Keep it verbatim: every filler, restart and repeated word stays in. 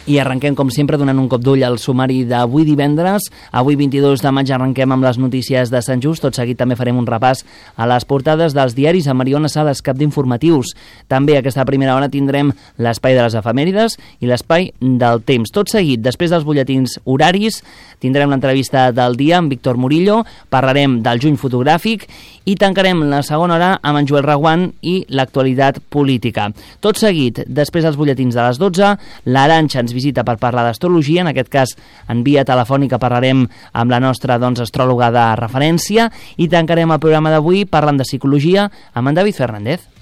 I arrenquem, com sempre, donant un cop d'ull al sumari d'avui divendres. Avui, vint-i-dos de maig, arrenquem amb les notícies de Sant Just. Tot seguit també farem un repàs a les portades dels diaris amb Mariona Sales, cap d'informatius. També a aquesta primera hora tindrem l'espai de les efemèrides i l'espai del temps. Tot seguit, després dels butlletins horaris, tindrem l'entrevista del dia amb Víctor Murillo, parlarem del juny fotogràfic i tancarem la segona hora amb en Joel Reguant i l'actualitat política. Tot seguit, després dels butlletins de les dotze, l'Arantxa ens visita per parlar d'astrologia, en aquest cas en via telefònica parlarem amb la nostra doncs, astròloga de referència i tancarem el programa d'avui parlant de psicologia amb en David Fernández.